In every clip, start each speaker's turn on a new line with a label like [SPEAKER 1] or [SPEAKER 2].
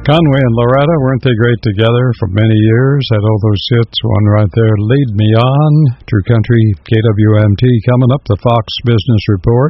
[SPEAKER 1] Conway and Loretta, weren't they great together for many years? Had all those hits. One right there, Lead Me On. True Country, KWMT. Coming up, the Fox Business Report.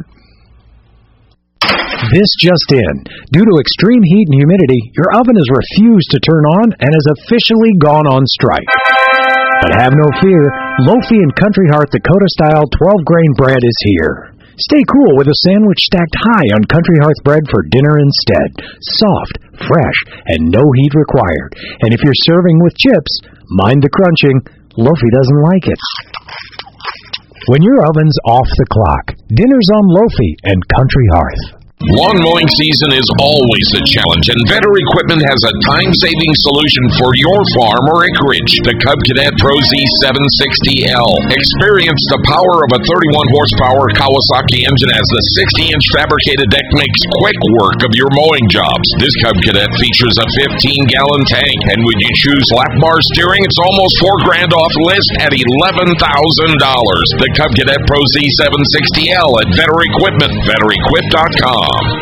[SPEAKER 2] This just in. Due to extreme heat and humidity, your oven has refused to turn on and has officially gone on strike. But have no fear, Lofi and Country Hearth Dakota-style 12-grain bread is here. Stay cool with a sandwich stacked high on Country Hearth bread for dinner instead. Soft, fresh, and no heat required. And if you're serving with chips, mind the crunching. Lofi doesn't like it. When your oven's off the clock, dinner's on Lofi and Country Hearth.
[SPEAKER 3] Lawn mowing season is always a challenge, and Vetter Equipment has a time-saving solution for your farm or acreage. The Cub Cadet Pro Z760L. Experience the power of a 31-horsepower Kawasaki engine as the 60-inch fabricated deck makes quick work of your mowing jobs. This Cub Cadet features a 15-gallon tank, and when you choose lap bar steering, it's almost $4,000 off list at $11,000. The Cub Cadet Pro Z760L at Vetter Equipment, vetterequip.com.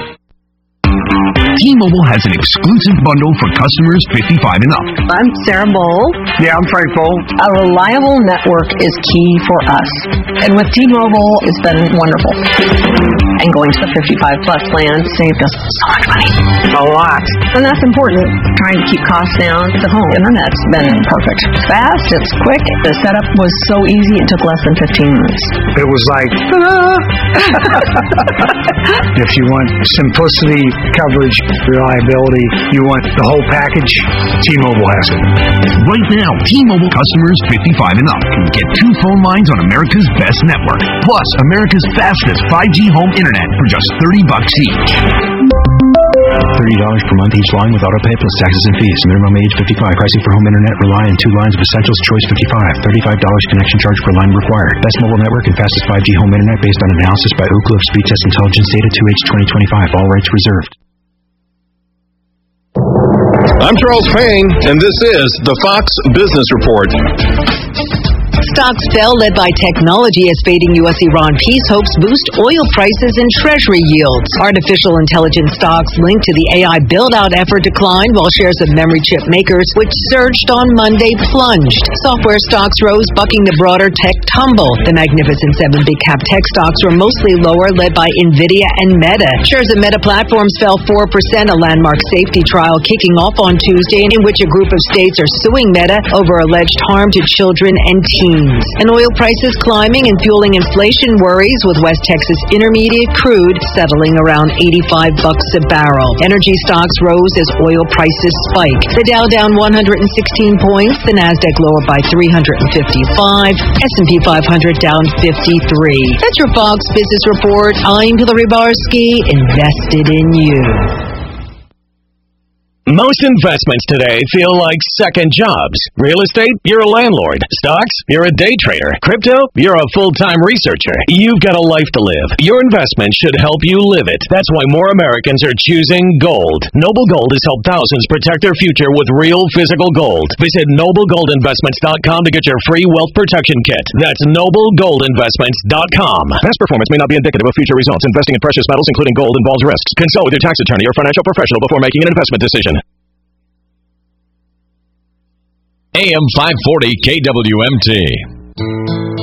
[SPEAKER 4] T-Mobile has an exclusive bundle for customers 55 and up.
[SPEAKER 5] I'm Sarah Bowl.
[SPEAKER 6] Yeah, I'm Frank Bowl.
[SPEAKER 5] A reliable network is key for us. And with T-Mobile, it's been wonderful. And going to the 55-plus plan saved us so much money.
[SPEAKER 6] A lot.
[SPEAKER 5] And that's important. Trying to keep costs down. The home internet's been perfect. It's fast, it's quick. The setup was so easy, it took less than 15 minutes.
[SPEAKER 6] It was like, if you want simplicity, coverage, reliability, you want the whole package, T-Mobile has it.
[SPEAKER 4] Right now, T-Mobile customers 55 and up can get 2 phone lines on America's best network, plus America's fastest 5G home internet for just $30 each.
[SPEAKER 7] $30 per month each line with auto pay plus taxes and fees. Minimum age 55. Pricing for home internet rely on 2 lines of Essentials. Choice 55. $35 connection charge per line required. Best mobile network and fastest 5G home internet based on analysis by Ookla of Speed Test Intelligence data 2H 2025. All rights reserved.
[SPEAKER 8] I'm Charles Payne, and this is the Fox Business Report.
[SPEAKER 9] Stocks fell, led by technology as fading U.S.-Iran peace hopes boost oil prices and treasury yields. Artificial intelligence stocks linked to the AI build-out effort declined, while shares of memory chip makers, which surged on Monday, plunged. Software stocks rose, bucking the broader tech tumble. The Magnificent 7 big-cap tech stocks were mostly lower, led by NVIDIA and Meta. Shares of Meta Platforms fell 4%, a landmark safety trial kicking off on Tuesday, in which a group of states are suing Meta over alleged harm to children and teens. And oil prices climbing and fueling inflation worries, with West Texas Intermediate crude settling around $85 a barrel. Energy stocks rose as oil prices spike. The Dow down 116 points, the Nasdaq lower by 355, S&P 500 down 53. That's your Fox Business Report. I'm Hillary Barsky, invested in you.
[SPEAKER 10] Most investments today feel like second jobs. Real estate, you're a landlord. Stocks, you're a day trader. Crypto, you're a full-time researcher. You've got a life to live. Your investment should help you live it. That's why more Americans are choosing gold. Noble Gold has helped thousands protect their future with real physical gold. Visit NobleGoldInvestments.com to get your free wealth protection kit. That's NobleGoldInvestments.com. Past performance may not be indicative of future results. Investing in precious metals, including gold, involves risks. Consult with your tax attorney or financial professional before making an investment decision.
[SPEAKER 11] AM 540 KWMT.